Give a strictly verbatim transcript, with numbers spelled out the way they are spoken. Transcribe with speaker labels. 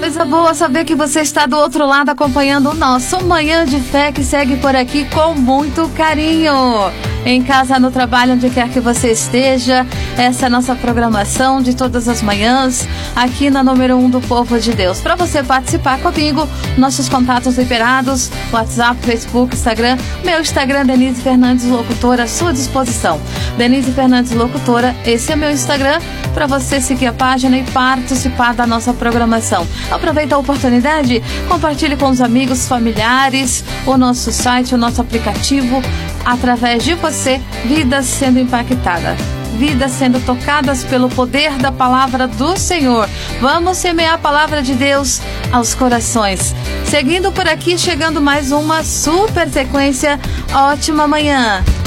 Speaker 1: Coisa boa saber que você está do outro lado acompanhando o nosso Manhã de Fé, que segue por aqui com muito carinho. Em casa, no trabalho, onde quer que você esteja, essa é a nossa programação de todas as manhãs, aqui na número um do Povo de Deus. Para você participar comigo, nossos contatos liberados, WhatsApp, Facebook, Instagram. Meu Instagram, Denise Fernandes Locutora, à sua disposição. Denise Fernandes Locutora, esse é meu Instagram, para você seguir a página e participar da nossa programação. Aproveita a oportunidade, compartilhe com os amigos, familiares, o nosso site, o nosso aplicativo. Através de você, vidas sendo impactadas, vidas sendo tocadas pelo poder da palavra do Senhor. Vamos semear a palavra de Deus aos corações. Seguindo por aqui, chegando mais uma super sequência. Ótima manhã!